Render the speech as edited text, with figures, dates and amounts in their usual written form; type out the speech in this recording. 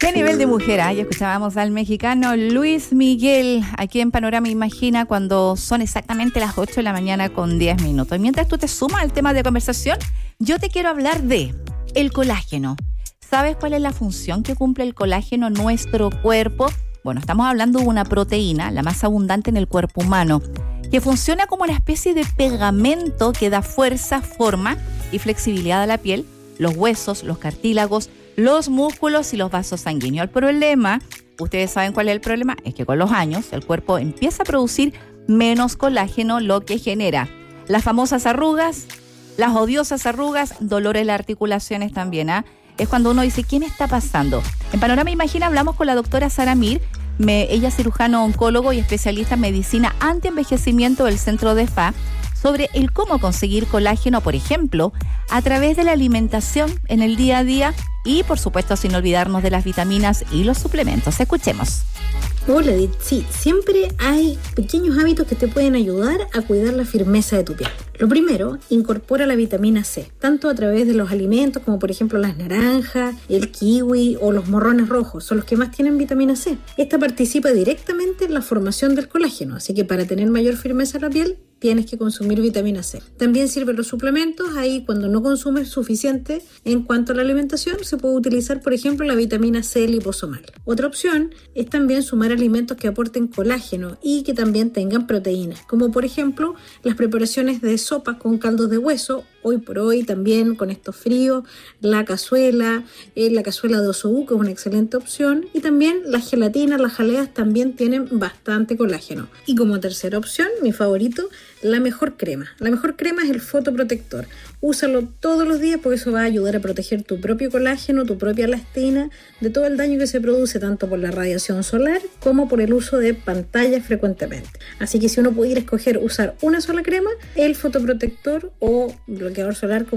Qué nivel de mujer, ¿eh? Ya escuchábamos al mexicano Luis Miguel aquí en Panorama Imagina cuando son exactamente las 8 de la mañana con 10 minutos. Y mientras tú te sumas al tema de conversación, yo te quiero hablar de el colágeno. ¿Sabes cuál es la función que cumple el colágeno en nuestro cuerpo? Bueno, estamos hablando de una proteína, la más abundante en el cuerpo humano, que funciona como una especie de pegamento que da fuerza, forma y flexibilidad a la piel, los huesos, los cartílagos, los músculos y los vasos sanguíneos. El problema, ustedes saben cuál es el problema, es que con los años el cuerpo empieza a producir menos colágeno, lo que genera las famosas arrugas, las odiosas arrugas, dolores en las articulaciones también, ¿ah? Es cuando uno dice, ¿qué me está pasando? En Panorama Imagina hablamos con la doctora Sara Mir, ella es cirujano oncólogo y especialista en medicina antienvejecimiento del Centro de Spa, sobre el cómo conseguir colágeno, por ejemplo, a través de la alimentación en el día a día y, por supuesto, sin olvidarnos de las vitaminas y los suplementos. Escuchemos. Hola, Edith. Sí, siempre hay pequeños hábitos que te pueden ayudar a cuidar la firmeza de tu piel. Lo primero, incorpora la vitamina C, tanto a través de los alimentos como por ejemplo las naranjas, el kiwi o los morrones rojos, son los que más tienen vitamina C. Esta participa directamente en la formación del colágeno, así que para tener mayor firmeza en la piel, tienes que consumir vitamina C. También sirven los suplementos, ahí cuando no consumes suficiente en cuanto a la alimentación, se puede utilizar por ejemplo la vitamina C liposomal. Otra opción es también sumar alimentos que aporten colágeno y que también tengan proteínas, como por ejemplo las preparaciones de sopa con caldos de hueso. Hoy por hoy también con estos fríos, la cazuela de osobuco que es una excelente opción, y también las gelatinas, las jaleas también tienen bastante colágeno. Y como tercera opción, mi favorito, la mejor crema. La mejor crema es el fotoprotector. Úsalo todos los días porque eso va a ayudar a proteger tu propio colágeno, tu propia elastina, de todo el daño que se produce tanto por la radiación solar como por el uso de pantallas frecuentemente. Así que si uno pudiera escoger usar una sola crema, el fotoprotector o bloqueador solar